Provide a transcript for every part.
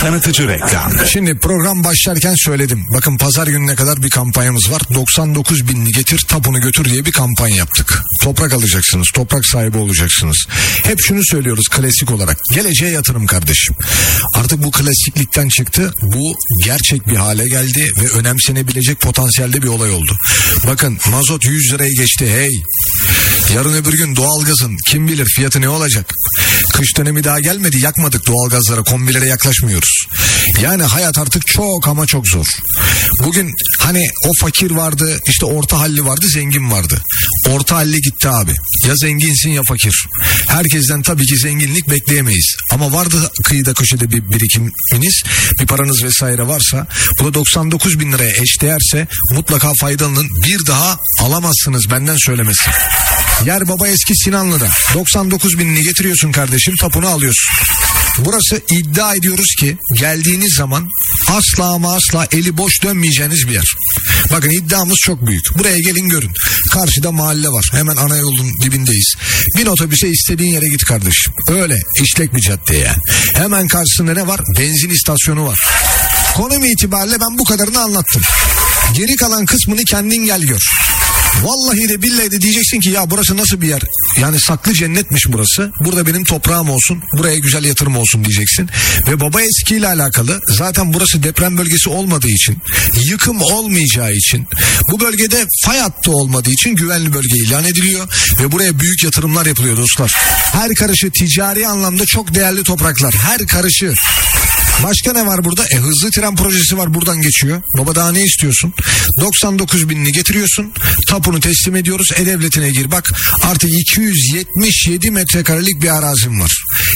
Tanıtıcı reklam. Şimdi program başlarken söyledim. Bakın pazar gününe kadar bir kampanyamız var. 99 binini getir tapunu götür diye bir kampanya yaptık. Toprak alacaksınız. Toprak sahibi olacaksınız. Hep şunu söylüyoruz klasik olarak. Geleceğe yatırım kardeşim. Artık bu klasiklikten çıktı. Bu gerçek bir hale geldi ve önemsenebilecek potansiyelde bir olay oldu. Bakın mazot 100 liraya geçti. Hey. Yarın öbür gün doğalgazın kim bilir fiyatı ne olacak? Kış dönemi daha gelmedi, yakmadık doğalgazlara, kombilere yaklaşmıyoruz. Yani hayat artık çok ama çok zor. Bugün hani o fakir vardı, işte orta halli vardı, zengin vardı. Orta halli gitti abi. Ya zenginsin ya fakir. Herkesten tabii ki zenginlik bekleyemeyiz. Ama vardı kıyıda köşede bir birikiminiz, bir paranız vesaire varsa, bu da 99 bin liraya eşdeğerse mutlaka faydalanın. Bir daha alamazsınız benden söylemesi. Yer baba eski Sinanlı'da. 99 binini getiriyorsun kardeşim, tapunu alıyorsun. Burası iddia ediyoruz ki geldiğiniz zaman asla ama asla eli boş dönmeyeceğiniz bir yer. Bakın iddiamız çok büyük. Buraya gelin görün. Karşıda mahalle var. Hemen ana yolun dibindeyiz. Bin otobüse istediğin yere git kardeşim. Öyle işlek bir cadde yani. Hemen karşısında ne var? Benzin istasyonu var. Konum itibariyle ben bu kadarını anlattım. Geri kalan kısmını kendin gel gör. Vallahi de billahi de diyeceksin ki ya burası nasıl bir yer? Yani saklı cennetmiş burası. Burada benim toprağım olsun. Buraya güzel yatırım olsun diyeceksin. Ve baba eskiyle alakalı zaten burası deprem bölgesi olmadığı için, yıkım olmayacağı için, bu bölgede fay hattı olmadığı için güvenli bölge ilan ediliyor. Ve buraya büyük yatırımlar yapılıyor dostlar. Her karışı ticari anlamda çok değerli topraklar. Her karışı. Başka ne var burada? Hızlı tren projesi var, buradan geçiyor. Baba daha ne istiyorsun? 99 binini getiriyorsun. Tapunu teslim ediyoruz. E-Devleti'ne gir bak. Artık 277 metrekarelik bir arazim var.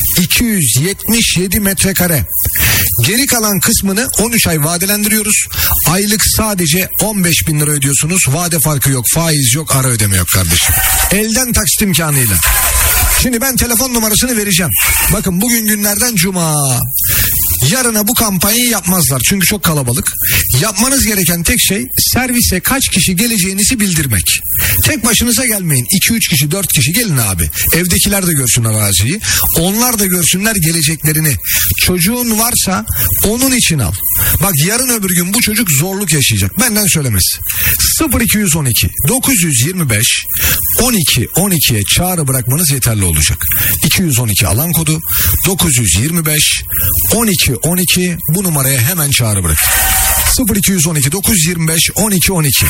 277 metrekare. Geri kalan kısmını 13 ay vadelendiriyoruz. Aylık sadece 15 bin lira ödüyorsunuz. Vade farkı yok, faiz yok, ara ödeme yok kardeşim. Elden taksit imkanıyla. Şimdi ben telefon numarasını vereceğim. Bakın bugün günlerden cuma. Yarına bu kampanyayı yapmazlar çünkü çok kalabalık. Yapmanız gereken tek şey servise kaç kişi geleceğinizi bildirmek. Tek başınıza gelmeyin. 2-3 kişi 4 kişi gelin abi. Evdekiler de görsün araziyi. Onlar da görsünler geleceklerini. Çocuğun varsa onun için al. Bak yarın öbür gün bu çocuk zorluk yaşayacak. Benden söylemesi. 0212 925 12 12'ye çağrı bırakmanız yeterli olacak. 212 alan kodu 925 12 12 bu numaraya hemen çağrı bırak. 0212 925 12 12.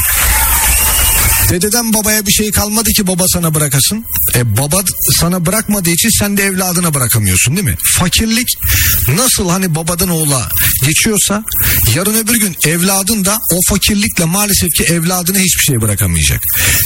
Dededen babaya bir şey kalmadı ki baba sana bırakasın. Baba sana bırakmadığı için sen de evladına bırakamıyorsun değil mi? Fakirlik nasıl hani babadan oğula geçiyorsa yarın öbür gün evladın da o fakirlikle maalesef ki evladına hiçbir şey bırakamayacak.